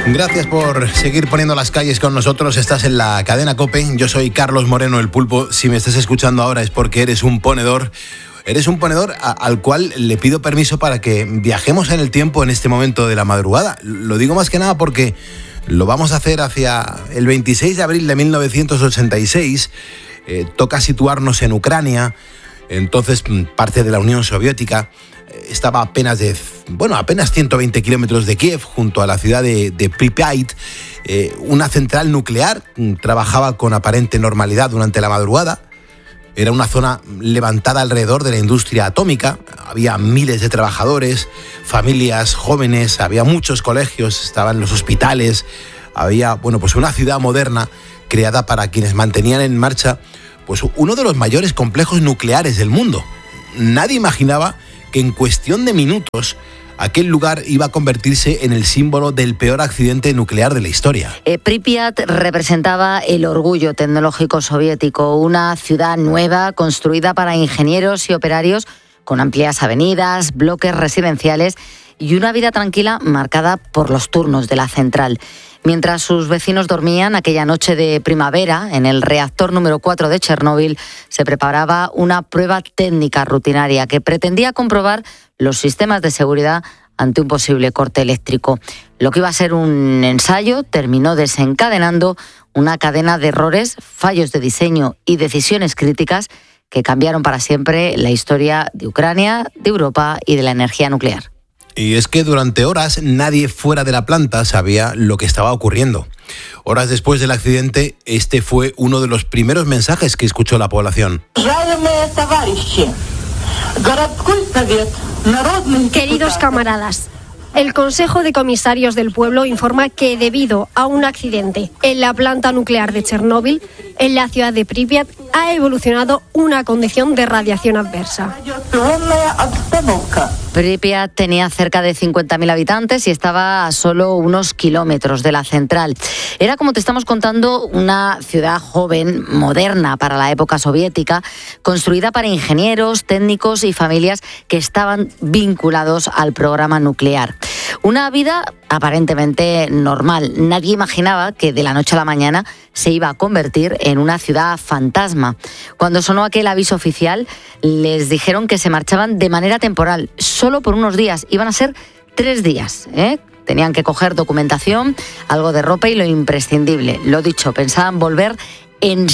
Gracias por seguir poniendo las calles con nosotros. Estás en la cadena COPE. Yo soy Carlos Moreno, el Pulpo. Si me estás escuchando ahora es porque eres un ponedor. Eres un ponedor al cual le pido permiso para que viajemos en el tiempo en este momento de la madrugada. Lo digo más que nada porque lo vamos a hacer hacia el 26 de abril de 1986. Toca situarnos en Ucrania, entonces parte de la Unión Soviética. Estaba apenas 120 kilómetros de Kiev, junto a la ciudad de Pripyat. Una central nuclear trabajaba con aparente normalidad durante la madrugada. Era una zona levantada alrededor de la industria atómica. Había miles de trabajadores, familias, jóvenes, había muchos colegios, estaban los hospitales. Había, una ciudad moderna creada para quienes mantenían en marcha uno de los mayores complejos nucleares del mundo. Nadie imaginaba que en cuestión de minutos aquel lugar iba a convertirse en el símbolo del peor accidente nuclear de la historia. Pripyat representaba el orgullo tecnológico soviético, una ciudad nueva construida para ingenieros y operarios con amplias avenidas, bloques residenciales y una vida tranquila marcada por los turnos de la central. Mientras sus vecinos dormían aquella noche de primavera, en el reactor número 4 de Chernóbil se preparaba una prueba técnica rutinaria que pretendía comprobar los sistemas de seguridad ante un posible corte eléctrico. Lo que iba a ser un ensayo terminó desencadenando una cadena de errores, fallos de diseño y decisiones críticas que cambiaron para siempre la historia de Ucrania, de Europa y de la energía nuclear. Y es que durante horas nadie fuera de la planta sabía lo que estaba ocurriendo. Horas después del accidente, este fue uno de los primeros mensajes que escuchó la población. Queridos camaradas, el Consejo de Comisarios del Pueblo informa que debido a un accidente en la planta nuclear de Chernóbil, en la ciudad de Pripyat, ha evolucionado una condición de radiación adversa. Pripyat tenía cerca de 50.000 habitantes y estaba a solo unos kilómetros de la central. Era, como te estamos contando, una ciudad joven, moderna para la época soviética, construida para ingenieros, técnicos y familias que estaban vinculados al programa nuclear. Una vida aparentemente normal. Nadie imaginaba que de la noche a la mañana se iba a convertir en una ciudad fantasma. Cuando sonó aquel aviso oficial, les dijeron que se marchaban de manera temporal, solo por unos días. Iban a ser 3 días, Tenían que coger documentación, algo de ropa y lo imprescindible. Lo dicho, pensaban volver en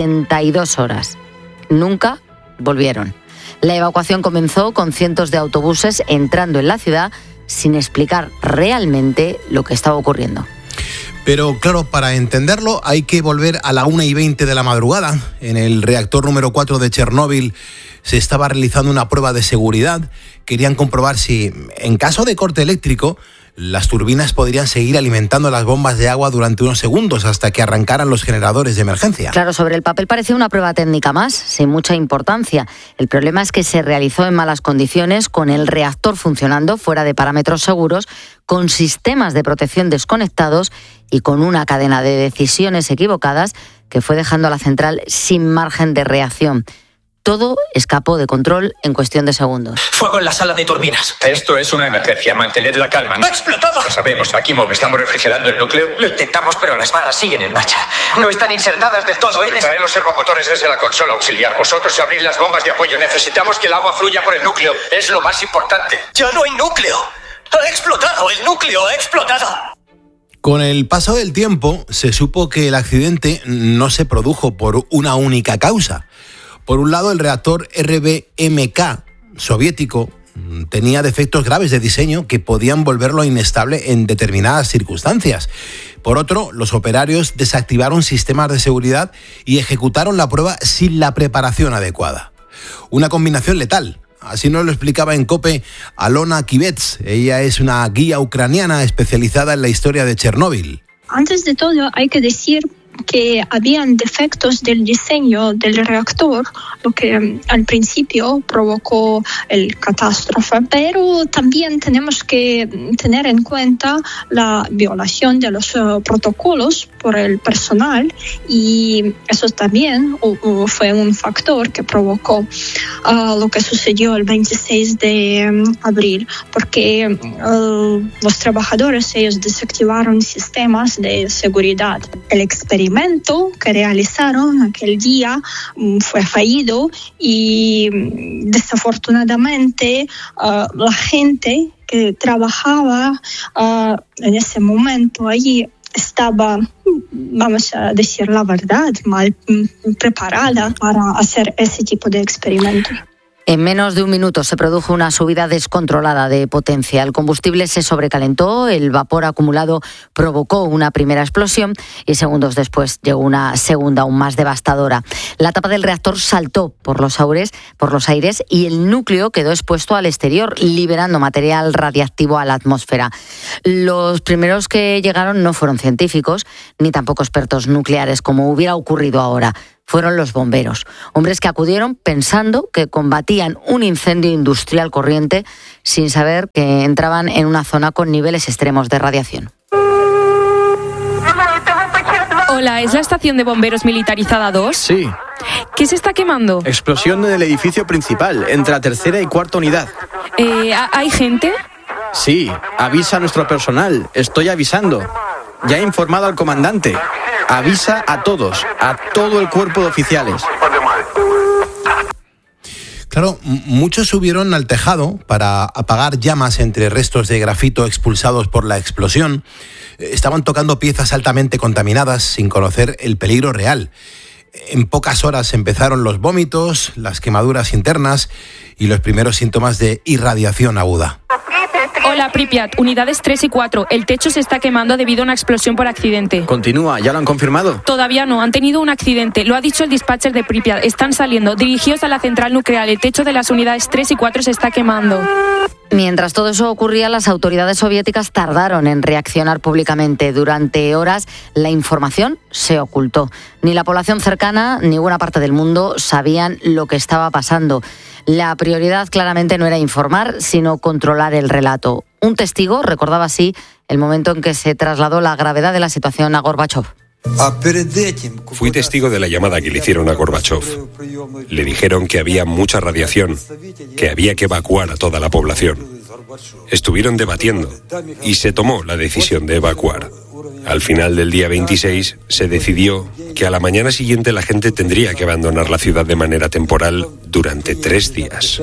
72 horas. Nunca volvieron. La evacuación comenzó con cientos de autobuses entrando en la ciudad sin explicar realmente lo que estaba ocurriendo. Pero claro, para entenderlo hay que volver a la 1:20 de la madrugada. En el reactor número 4 de Chernóbil se estaba realizando una prueba de seguridad. Querían comprobar si, en caso de corte eléctrico, las turbinas podrían seguir alimentando las bombas de agua durante unos segundos hasta que arrancaran los generadores de emergencia. Claro, sobre el papel parecía una prueba técnica más, sin mucha importancia. El problema es que se realizó en malas condiciones, con el reactor funcionando fuera de parámetros seguros, con sistemas de protección desconectados y con una cadena de decisiones equivocadas que fue dejando a la central sin margen de reacción. Todo escapó de control en cuestión de segundos. Fuego en la sala de turbinas. Esto es una emergencia, mantened la calma. ¡Ha explotado! Lo sabemos, Akimov, estamos refrigerando el núcleo. Lo intentamos, pero las varas siguen en marcha. No están insertadas del todo, Traed los servomotores desde la consola auxiliar. Vosotros abrid las bombas de apoyo. Necesitamos que el agua fluya por el núcleo. Es lo más importante. ¡Ya no hay núcleo! ¡Ha explotado! ¡El núcleo ha explotado! Con el paso del tiempo se supo que el accidente no se produjo por una única causa. Por un lado, el reactor RBMK soviético tenía defectos graves de diseño que podían volverlo inestable en determinadas circunstancias. Por otro, los operarios desactivaron sistemas de seguridad y ejecutaron la prueba sin la preparación adecuada. Una combinación letal. Así nos lo explicaba en COPE Alona Kivets. Ella es una guía ucraniana especializada en la historia de Chernóbil. Antes de todo, hay que decir que habían defectos del diseño del reactor, lo que al principio provocó el catástrofe. Pero también tenemos que tener en cuenta la violación de los protocolos por el personal, y eso también fue un factor que provocó lo que sucedió el 26 de abril, porque los trabajadores, ellos desactivaron sistemas de seguridad. El experimento que realizaron aquel día fue fallido y desafortunadamente la gente que trabajaba en ese momento allí estaba, vamos a decir la verdad, mal preparada para hacer ese tipo de experimento. En menos de un minuto se produjo una subida descontrolada de potencia. El combustible se sobrecalentó, el vapor acumulado provocó una primera explosión y segundos después llegó una segunda aún más devastadora. La tapa del reactor saltó por los aires y el núcleo quedó expuesto al exterior, liberando material radiactivo a la atmósfera. Los primeros que llegaron no fueron científicos ni tampoco expertos nucleares, como hubiera ocurrido ahora. Fueron los bomberos, hombres que acudieron pensando que combatían un incendio industrial corriente sin saber que entraban en una zona con niveles extremos de radiación. Hola, ¿es la estación de bomberos militarizada 2? Sí. ¿Qué se está quemando? Explosión en el edificio principal, entre la tercera y cuarta unidad. ¿Hay gente? Sí, avisa a nuestro personal, estoy avisando. Ya he informado al comandante. Avisa a todos, a todo el cuerpo de oficiales. Claro, muchos subieron al tejado para apagar llamas entre restos de grafito expulsados por la explosión. Estaban tocando piezas altamente contaminadas sin conocer el peligro real. En pocas horas empezaron los vómitos, las quemaduras internas y los primeros síntomas de irradiación aguda. Hola, Pripyat, unidades 3 y 4. El techo se está quemando debido a una explosión por accidente. Continúa, ¿ya lo han confirmado? Todavía no, han tenido un accidente. Lo ha dicho el dispatcher de Pripyat. Están saliendo. Dirigíos a la central nuclear. El techo de las unidades 3 y 4 se está quemando. Mientras todo eso ocurría, las autoridades soviéticas tardaron en reaccionar públicamente. Durante horas, la información se ocultó. Ni la población cercana ni buena parte del mundo sabían lo que estaba pasando. La prioridad claramente no era informar, sino controlar el relato. Un testigo recordaba así el momento en que se trasladó la gravedad de la situación a Gorbachov. Fui testigo de la llamada que le hicieron a Gorbachov. Le dijeron que había mucha radiación, que había que evacuar a toda la población. Estuvieron debatiendo y se tomó la decisión de evacuar. Al final del día 26 se decidió que a la mañana siguiente la gente tendría que abandonar la ciudad de manera temporal durante 3 días.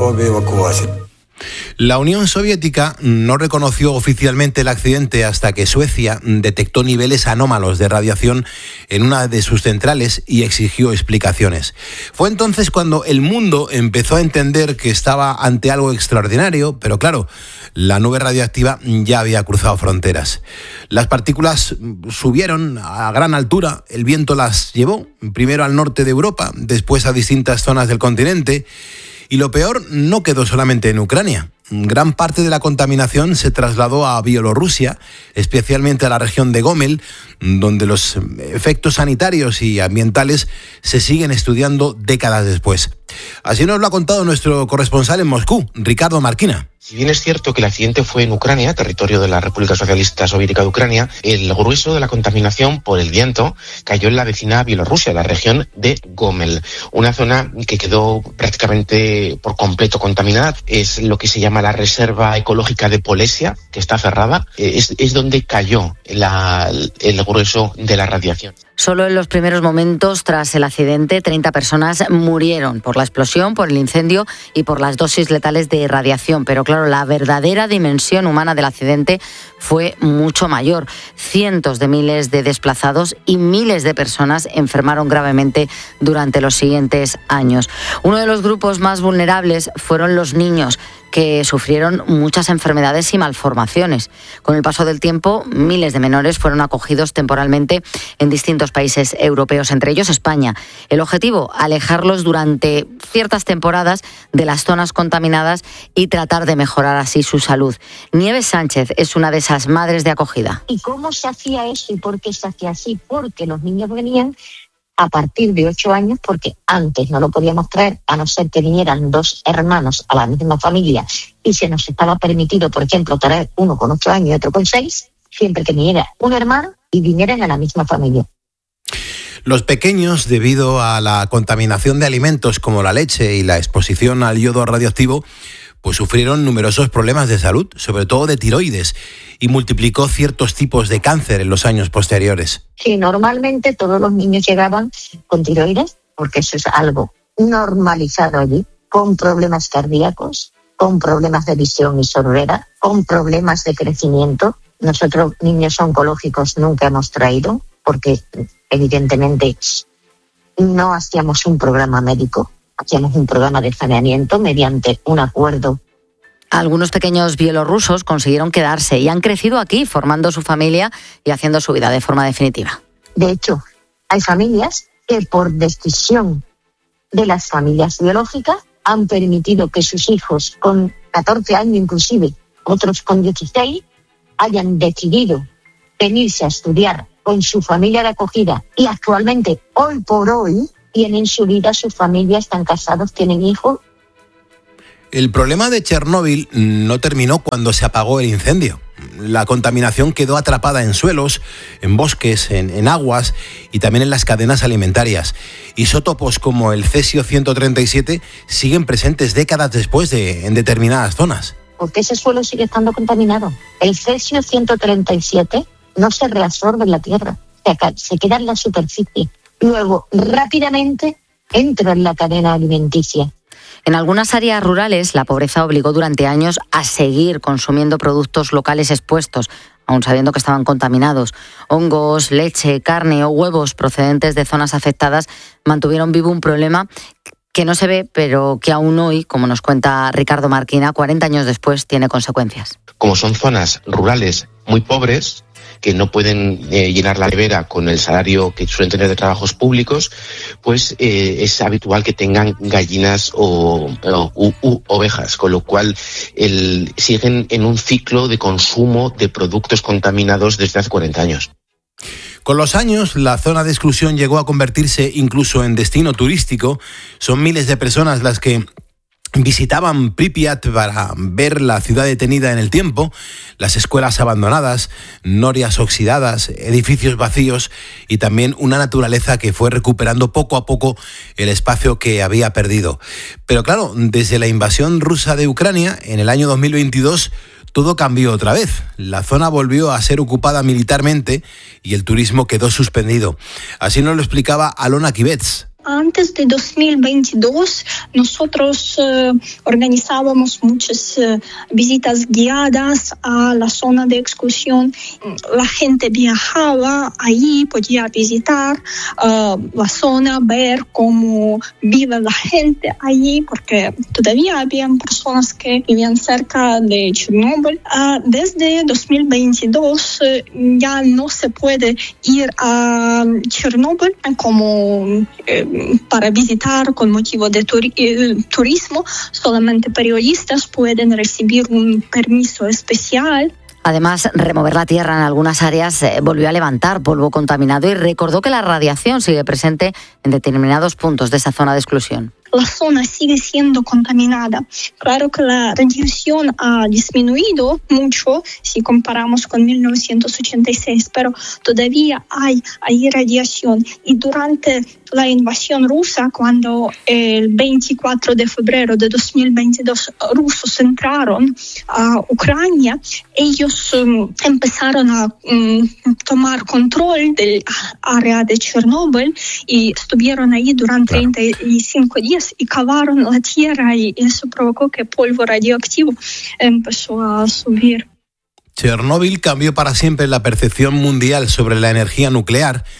La Unión Soviética no reconoció oficialmente el accidente hasta que Suecia detectó niveles anómalos de radiación en una de sus centrales y exigió explicaciones. Fue entonces cuando el mundo empezó a entender que estaba ante algo extraordinario, pero claro, la nube radiactiva ya había cruzado fronteras. Las partículas subieron a gran altura, el viento las llevó primero al norte de Europa, después a distintas zonas del continente. Y lo peor no quedó solamente en Ucrania. Gran parte de la contaminación se trasladó a Bielorrusia, especialmente a la región de Gomel, donde los efectos sanitarios y ambientales se siguen estudiando décadas después. Así nos lo ha contado nuestro corresponsal en Moscú, Ricardo Marquina. Si bien es cierto que el accidente fue en Ucrania, territorio de la República Socialista Soviética de Ucrania, el grueso de la contaminación por el viento cayó en la vecina Bielorrusia, la región de Gomel, una zona que quedó prácticamente por completo contaminada. Es lo que se llama la Reserva Ecológica de Polesia, que está cerrada. Es donde cayó el grueso de la radiación. Solo en los primeros momentos tras el accidente, 30 personas murieron por la explosión, por el incendio y por las dosis letales de radiación. Pero claro, la verdadera dimensión humana del accidente fue mucho mayor. Cientos de miles de desplazados y miles de personas enfermaron gravemente durante los siguientes años. Uno de los grupos más vulnerables fueron los niños, que sufrieron muchas enfermedades y malformaciones. Con el paso del tiempo, miles de menores fueron acogidos temporalmente en distintos países europeos, entre ellos España. El objetivo, alejarlos durante ciertas temporadas de las zonas contaminadas y tratar de mejorar así su salud. Nieves Sánchez es una de esas madres de acogida. ¿Y cómo se hacía eso y por qué se hacía así? Porque los niños venían a partir de 8 años, porque antes no lo podíamos traer, a no ser que vinieran 2 hermanos a la misma familia, y se nos estaba permitido, por ejemplo, traer uno con 8 años y otro con 6, siempre que viniera un hermano y vinieran a la misma familia. Los pequeños, debido a la contaminación de alimentos como la leche y la exposición al yodo radioactivo, pues sufrieron numerosos problemas de salud, sobre todo de tiroides, y multiplicó ciertos tipos de cáncer en los años posteriores. Sí, normalmente todos los niños llegaban con tiroides, porque eso es algo normalizado allí, con problemas cardíacos, con problemas de visión y sordera, con problemas de crecimiento. Nosotros niños oncológicos nunca hemos traído, porque evidentemente no hacíamos un programa médico. Hacíamos un programa de saneamiento mediante un acuerdo. Algunos pequeños bielorrusos consiguieron quedarse y han crecido aquí, formando su familia y haciendo su vida de forma definitiva. De hecho, hay familias que por decisión de las familias biológicas han permitido que sus hijos con 14 años inclusive, otros con 16, hayan decidido venirse a estudiar con su familia de acogida y actualmente, hoy por hoy, tienen su vida, su familia, están casados, tienen hijos. El problema de Chernóbil no terminó cuando se apagó el incendio. La contaminación quedó atrapada en suelos, en bosques, en aguas y también en las cadenas alimentarias. Isótopos como el cesio-137 siguen presentes décadas después en determinadas zonas. Porque ese suelo sigue estando contaminado. El cesio-137 no se reabsorbe en la tierra, se queda en la superficie. Luego, rápidamente, entra en la cadena alimenticia. En algunas áreas rurales, la pobreza obligó durante años a seguir consumiendo productos locales expuestos, aun sabiendo que estaban contaminados. Hongos, leche, carne o huevos procedentes de zonas afectadas mantuvieron vivo un problema que no se ve, pero que aún hoy, como nos cuenta Ricardo Marquina, 40 años después, tiene consecuencias. Como son zonas rurales muy pobres, que no pueden llenar la nevera con el salario que suelen tener de trabajos públicos, pues es habitual que tengan gallinas o ovejas, con lo cual siguen en un ciclo de consumo de productos contaminados desde hace 40 años. Con los años, la zona de exclusión llegó a convertirse incluso en destino turístico. Son miles de personas las que visitaban Pripyat para ver la ciudad detenida en el tiempo, las escuelas abandonadas, norias oxidadas, edificios vacíos y también una naturaleza que fue recuperando poco a poco el espacio que había perdido. Pero claro, desde la invasión rusa de Ucrania en el año 2022, todo cambió otra vez. La zona volvió a ser ocupada militarmente y el turismo quedó suspendido. Así nos lo explicaba Alona Kivets. Antes de 2022 nosotros organizábamos muchas visitas guiadas a la zona de exclusión. La gente viajaba allí, podía visitar la zona, ver cómo vive la gente allí, porque todavía habían personas que vivían cerca de Chernóbil. Desde 2022 ya no se puede ir a Chernóbil como para visitar con motivo de turismo. Solamente periodistas pueden recibir un permiso especial. Además, remover la tierra en algunas áreas volvió a levantar polvo contaminado y recordó que la radiación sigue presente en determinados puntos de esa zona de exclusión. La zona sigue siendo contaminada. Claro que la radiación ha disminuido mucho si comparamos con 1986, pero todavía hay radiación. Y durante la invasión rusa, cuando el 24 de febrero de 2022 rusos entraron a Ucrania, ellos empezaron a tomar control del área de Chernóbil y estuvieron ahí durante 35 días y cavaron la tierra y eso provocó que el polvo radioactivo empezó a subir. Chernóbil cambió para siempre la percepción mundial sobre la energía nuclear.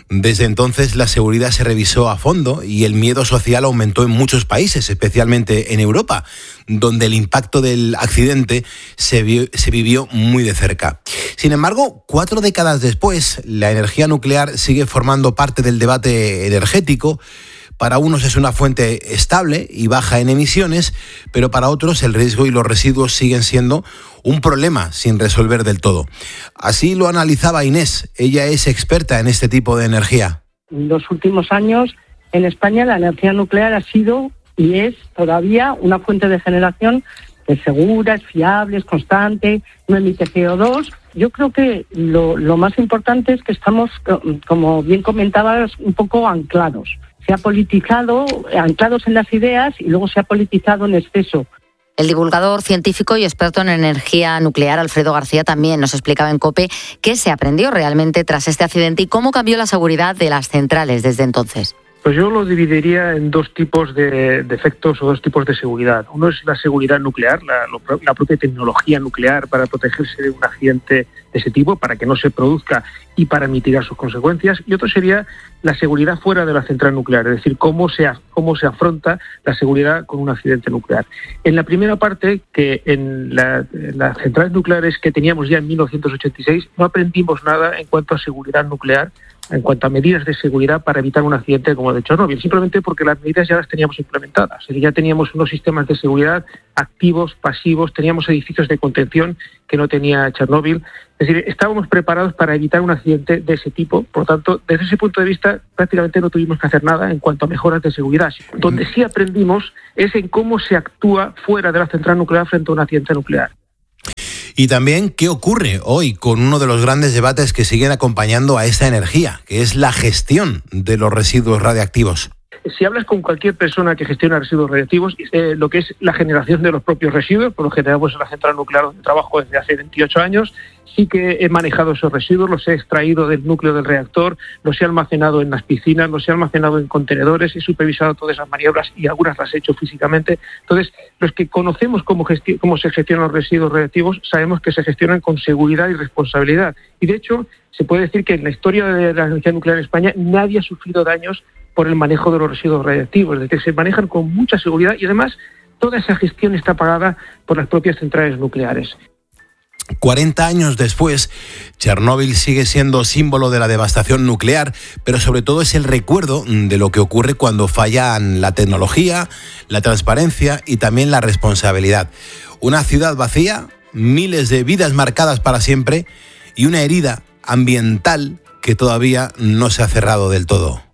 Desde entonces la seguridad se revisó a fondo y el miedo social aumentó en muchos países, especialmente en Europa, donde el impacto del accidente se vivió muy de cerca. Sin embargo, 4 décadas después, la energía nuclear sigue formando parte del debate energético. Para unos es una fuente estable y baja en emisiones, pero para otros el riesgo y los residuos siguen siendo un problema sin resolver del todo. Así lo analizaba Inés. Ella es experta en este tipo de energía. En los últimos años, en España, la energía nuclear ha sido y es todavía una fuente de generación que es segura, es fiable, es constante, no emite CO2. Yo creo que lo más importante es que estamos, como bien comentabas, un poco anclados. Se ha politizado, anclados en las ideas, y luego se ha politizado en exceso. El divulgador científico y experto en energía nuclear, Alfredo García, también nos explicaba en COPE qué se aprendió realmente tras este accidente y cómo cambió la seguridad de las centrales desde entonces. Pues yo lo dividiría en 2 tipos de efectos o 2 tipos de seguridad. Uno es la seguridad nuclear, la propia tecnología nuclear para protegerse de un accidente de ese tipo, para que no se produzca y para mitigar sus consecuencias. Y otro sería la seguridad fuera de la central nuclear, es decir, cómo se afronta la seguridad con un accidente nuclear. En la primera parte, que en las centrales nucleares que teníamos ya en 1986, no aprendimos nada en cuanto a seguridad nuclear, en cuanto a medidas de seguridad para evitar un accidente como el de Chernóbil, simplemente porque las medidas ya las teníamos implementadas. Ya teníamos unos sistemas de seguridad activos, pasivos, teníamos edificios de contención que no tenía Chernóbil. Es decir, estábamos preparados para evitar un accidente de ese tipo. Por lo tanto, desde ese punto de vista, prácticamente no tuvimos que hacer nada en cuanto a mejoras de seguridad. Donde sí aprendimos es en cómo se actúa fuera de la central nuclear frente a un accidente nuclear. Y también qué ocurre hoy con uno de los grandes debates que siguen acompañando a esta energía, que es la gestión de los residuos radiactivos. Si hablas con cualquier persona que gestiona residuos radiactivos, lo que es la generación de los propios residuos, por lo general pues en la central nuclear donde trabajo desde hace 28 años, sí que he manejado esos residuos, los he extraído del núcleo del reactor, los he almacenado en las piscinas, los he almacenado en contenedores, he supervisado todas esas maniobras y algunas las he hecho físicamente. Entonces, los que conocemos cómo se gestionan los residuos radiactivos, sabemos que se gestionan con seguridad y responsabilidad. Y de hecho, se puede decir que en la historia de la energía nuclear en España nadie ha sufrido daños por el manejo de los residuos radiactivos, es decir, se manejan con mucha seguridad y además toda esa gestión está pagada por las propias centrales nucleares. 40 años después, Chernóbil sigue siendo símbolo de la devastación nuclear, pero sobre todo es el recuerdo de lo que ocurre cuando fallan la tecnología, la transparencia y también la responsabilidad. Una ciudad vacía, miles de vidas marcadas para siempre y una herida ambiental que todavía no se ha cerrado del todo.